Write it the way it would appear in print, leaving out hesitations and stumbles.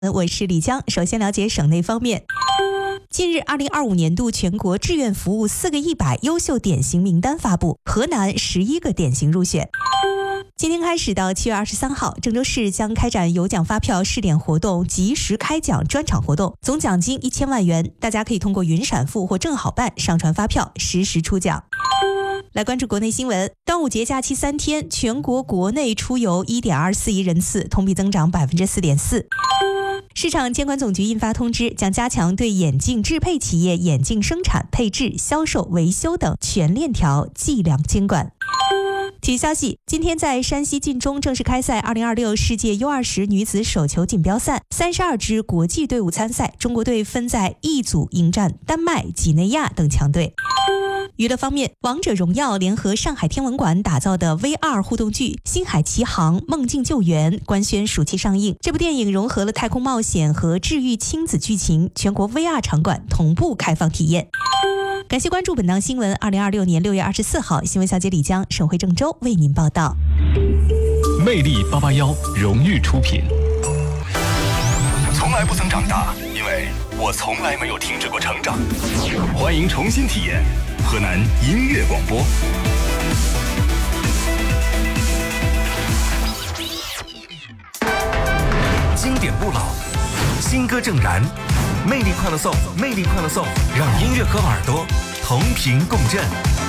我是李江。首先了解省内方面。近日，2025年度全国志愿服务4个100优秀典型名单发布，河南11个典型入选。今天开始到7月23号，郑州市将开展有奖发票试点活动、及时开奖专场活动，总奖金1000万元。大家可以通过云闪付或正好办上传发票，实时出奖。来关注国内新闻，端午节假期3天，全国国内出游1.24亿人次，同比增长4.4%。市场监管总局印发通知，将加强对眼镜制配企业眼镜生产、配置、销售、维修等全链条计量监管。体育消息，今天在山西晋中正式开赛2026世界 U20 女子手球锦标赛，32支国际队伍参赛，中国队分在一组迎战丹麦、几内亚等强队。娱乐方面，王者荣耀联合上海天文馆打造的 VR 互动剧《星海奇航：梦境救援》官宣暑期上映。这部电影融合了太空冒险和治愈亲子剧情，全国 VR 场馆同步开放体验。感谢关注本档新闻。2026年6月24号，新闻小姐李江，省会郑州为您报道。 魅力881荣誉出品。从来不曾长大，因为我从来没有停止过成长。欢迎重新体验河南音乐广播。经典不老，新歌正燃，魅力快乐颂，魅力快乐颂，让音乐和耳朵同频共振。